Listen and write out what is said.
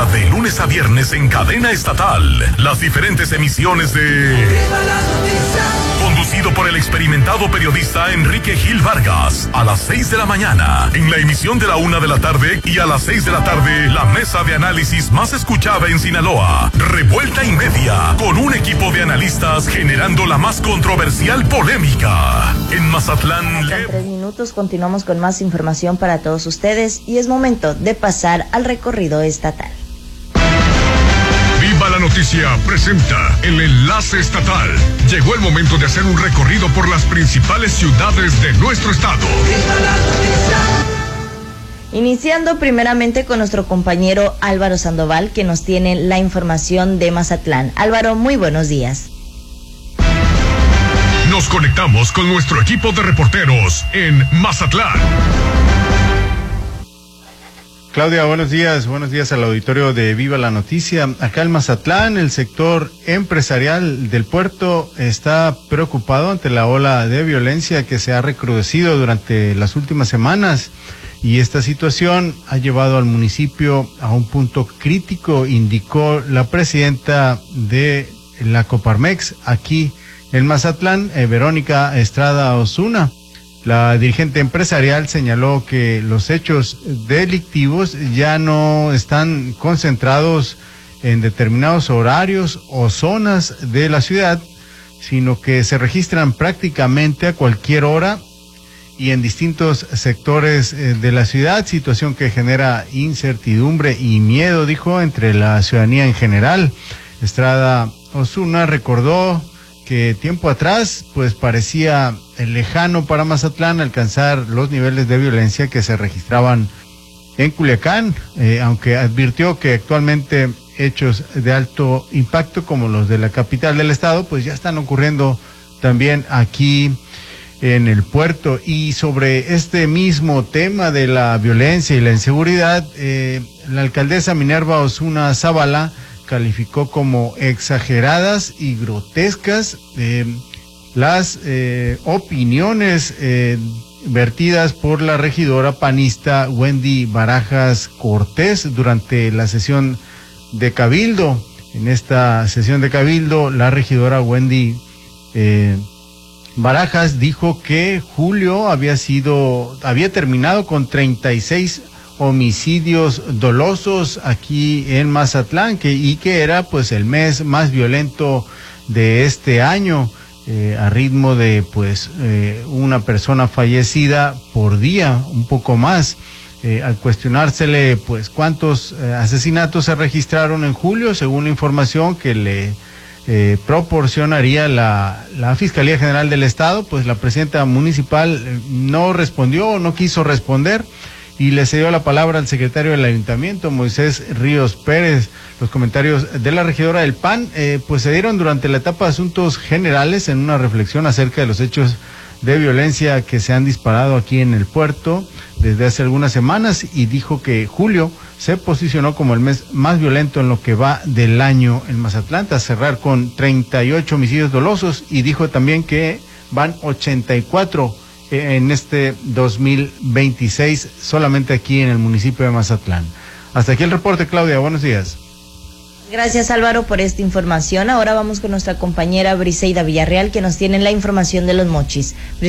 Escucha de lunes a viernes en cadena estatal las diferentes emisiones de Conducido por el experimentado periodista Enrique Gil Vargas, a las 6 de la mañana, en la emisión de la 1 de la tarde, y a las 6 de la tarde, la mesa de análisis más escuchada en Sinaloa, Revuelta y Media, con un equipo de analistas generando la más controversial polémica. En Mazatlán... En 3 minutos continuamos con más información para todos ustedes y es momento de pasar al recorrido estatal. Viva la Noticia presenta el enlace estatal. Llegó el momento de hacer un recorrido por las principales ciudades de nuestro estado. Viva la Noticia. Iniciando primeramente con nuestro compañero Álvaro Sandoval, que nos tiene la información de Mazatlán. Álvaro, muy buenos días. Nos conectamos con nuestro equipo de reporteros en Mazatlán. Claudia, buenos días al auditorio de Viva la Noticia. Acá en Mazatlán, el sector empresarial del puerto está preocupado ante la ola de violencia que se ha recrudecido durante las últimas semanas, y esta situación ha llevado al municipio a un punto crítico, indicó la presidenta de la Coparmex aquí en Mazatlán, Verónica Estrada Osuna. La dirigente empresarial señaló que los hechos delictivos ya no están concentrados en determinados horarios o zonas de la ciudad, sino que se registran prácticamente a cualquier hora y en distintos sectores de la ciudad, situación que genera incertidumbre y miedo, dijo, entre la ciudadanía en general. Estrada Osuna recordó que tiempo atrás pues parecía lejano para Mazatlán alcanzar los niveles de violencia que se registraban en Culiacán, aunque advirtió que actualmente hechos de alto impacto como los de la capital del estado pues ya están ocurriendo también aquí en el puerto. Y sobre este mismo tema de la violencia y la inseguridad, la alcaldesa Minerva Osuna Zavala calificó como exageradas y grotescas las opiniones vertidas por la regidora panista Wendy Barajas Cortés durante la sesión de Cabildo. En esta sesión de Cabildo, la regidora Wendy Barajas dijo que julio había terminado con 36 homicidios dolosos aquí en Mazatlán, y que era pues el mes más violento de este año, a ritmo de pues una persona fallecida por día, un poco más. Al cuestionársele pues cuántos asesinatos se registraron en julio, según la información que le proporcionaría la Fiscalía General del Estado, pues la presidenta municipal no respondió o no quiso responder, y le cedió la palabra al secretario del Ayuntamiento, Moisés Ríos Pérez. Los comentarios de la regidora del PAN pues se dieron durante la etapa de asuntos generales en una reflexión acerca de los hechos de violencia que se han disparado aquí en el puerto desde hace algunas semanas, y dijo que julio se posicionó como el mes más violento en lo que va del año en Mazatlán, a cerrar con 38 homicidios dolosos, y dijo también que van 84 en este 2026 solamente aquí en el municipio de Mazatlán. Hasta aquí el reporte, Claudia, buenos días. Gracias, Álvaro, por esta información. Ahora vamos con nuestra compañera Briseida Villarreal, que nos tiene la información de Los Mochis.